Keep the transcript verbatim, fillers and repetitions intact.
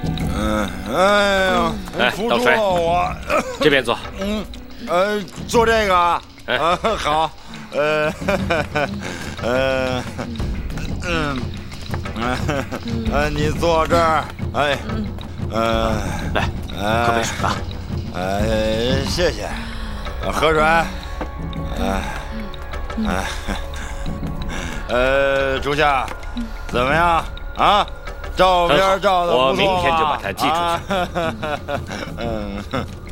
嗯，哎呀， 来扶倒水住了我。 这边坐。 嗯，呃，做这个啊， 哎啊，好，呃，呃，嗯，呃，你坐这儿，哎，呃， 来，喝杯水吧。 哎，谢谢，喝水，哎，哎，呃，初夏，怎么样啊？照片照的不错吧？ 我明天就把它寄出去。 啊、嗯。